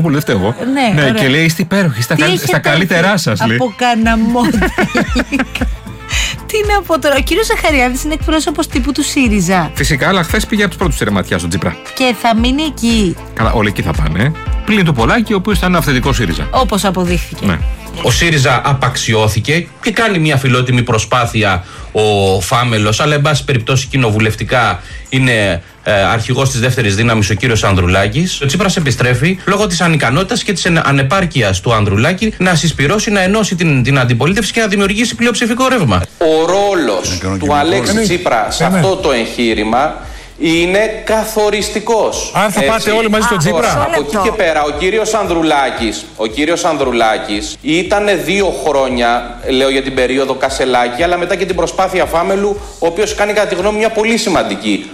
Κωνσταντινόπουλο, δεν φταίω εγώ. Ναι, και λέει είστε υπέροχοι, στα καλύτερά σας. Από καναμόντα. Τι να πω τώρα, ο κύριος Ζαχαριάδης είναι εκπρόσωπος τύπου του ΣΥΡΙΖΑ. Φυσικά, αλλά χθες πήγε από τους πρώτους τερματιά στον Τσίπρα. Και θα μείνει εκεί. Καλά, όλοι εκεί θα πάνε. Πλην του Πολάκη, ο οποίος ήταν αυθεντικό ΣΥΡΙΖΑ. Όπως αποδείχθηκε. Ναι. Ο ΣΥΡΙΖΑ απαξιώθηκε και κάνει μια φιλότιμη προσπάθεια ο Φάμελος, αλλά εν πάση περιπτώσει κοινοβουλευτικά είναι αρχηγός της δεύτερης δύναμης ο κύριος Ανδρουλάκης. Ο Τσίπρας επιστρέφει λόγω της ανικανότητας και της ανεπάρκειας του Ανδρουλάκη να συσπυρώσει, να ενώσει την αντιπολίτευση και να δημιουργήσει πλειοψηφικό ρεύμα. Ο ρόλος του Αλέξη Τσίπρα σε αυτό το εγχείρημα είναι καθοριστικός. Αν θα πάτε όλοι μαζί στον Τσίπρα. Από εκεί και πέρα, ο κύριος Ανδρουλάκης ήταν 2 χρόνια, λέω για την περίοδο Κασελάκη, αλλά μετά και την προσπάθεια Φάμελου, ο οποίος κάνει κατά τη γνώμη μια πολύ σημαντική.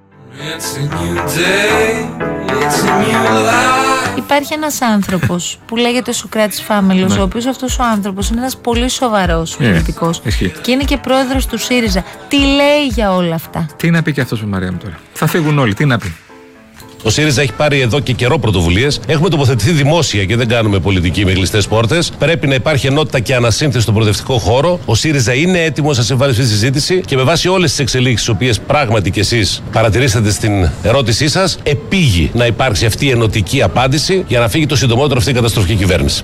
Υπάρχει ένας άνθρωπος που λέγεται Σωκράτης Φάμελος, ο οποίος αυτός ο άνθρωπος είναι ένας πολύ σοβαρός πολιτικός και είναι και πρόεδρος του ΣΥΡΙΖΑ. Τι λέει για όλα αυτά? Τι να πει και αυτός με Μαρία μου τώρα? Θα φύγουν όλοι, τι να πει? Ο ΣΥΡΙΖΑ έχει πάρει εδώ και καιρό πρωτοβουλίες. Έχουμε τοποθετηθεί δημόσια και δεν κάνουμε πολιτική με κλειστές πόρτες. Πρέπει να υπάρχει ενότητα και ανασύνθεση στον προοδευτικό χώρο. Ο ΣΥΡΙΖΑ είναι έτοιμος να συμβάλλει στη συζήτηση και με βάση όλες τις εξελίξεις, τις οποίες πράγματι κι εσείς παρατηρήσατε στην ερώτησή σας, επήγει να υπάρξει αυτή η ενωτική απάντηση για να φύγει το συντομότερο αυτή η καταστροφική κυβέρνηση.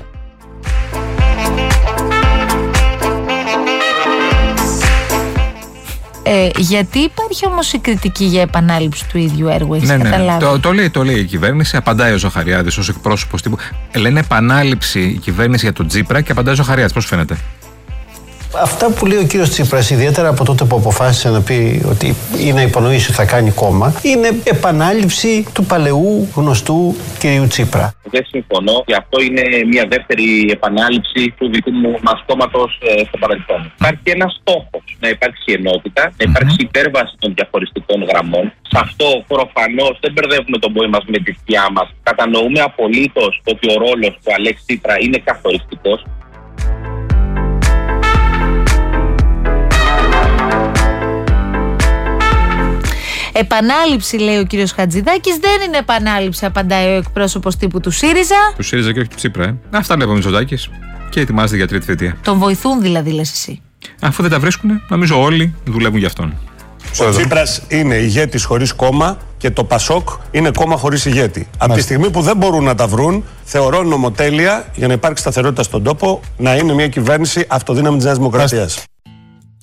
Γιατί υπάρχει όμως η κριτική για επανάληψη του ίδιου έργου? Έχεις καταλάβει? Το λέει η κυβέρνηση, απαντάει ο Ζαχαριάδης ως εκπρόσωπος τύπου. Λένε επανάληψη η κυβέρνηση για τον Τσίπρα και απαντάει ο Ζαχαριάδης. Πώς φαίνεται? Αυτά που λέει ο κύριος Τσίπρας, ιδιαίτερα από τότε που αποφάσισε να πει ότι ή να υπονοήσει ότι θα κάνει κόμμα, είναι επανάληψη του παλαιού γνωστού κυρίου Τσίπρα. Δεν συμφωνώ και αυτό είναι μια δεύτερη επανάληψη του δικού μας κόμματος στο παρελθόν. Υπάρχει ένας στόχος, να υπάρξει ενότητα, να υπάρξει υπέρβαση των διαχωριστικών γραμμών. Σε αυτό προφανώς δεν μπερδεύουμε τον πόη μας με τη θεία μας. Κατανοούμε απολύτως ότι ο ρόλος του Αλέξη Τσίπρα είναι καθοριστικός. Επανάληψη, λέει ο κύριος Χατζηδάκης, δεν είναι επανάληψη, απαντάει ο εκπρόσωπος τύπου του ΣΥΡΙΖΑ. Του ΣΥΡΙΖΑ και όχι του Τσίπρα, Αυτά λέει ο Μητσοτάκης και ετοιμάζεται για τρίτη θητεία. Τον βοηθούν δηλαδή, λες εσύ? Αφού δεν τα βρίσκουνε, νομίζω όλοι δουλεύουν για αυτόν. Ο Τσίπρας είναι ηγέτης χωρίς κόμμα και το ΠΑΣΟΚ είναι κόμμα χωρίς ηγέτη. Από τη στιγμή που δεν μπορούν να τα βρουν, θεωρώ νομοτέλεια για να υπάρξει σταθερότητα στον τόπο να είναι μια κυβέρνηση αυτοδύναμη της Νέας Δημοκρατίας.